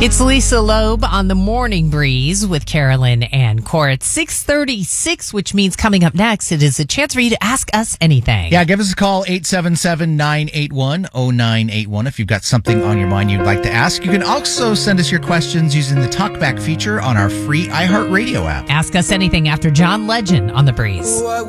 It's Lisa Loeb on the Morning Breeze with Carolyn and Cora at 6:36, which means coming up next, it is a chance for you to ask us anything. Yeah, give us a call, 877-981-0981, if you've got something on your mind you'd like to ask. You can also send us your questions using the Talkback feature on our free iHeartRadio app. Ask us anything after John Legend on the Breeze.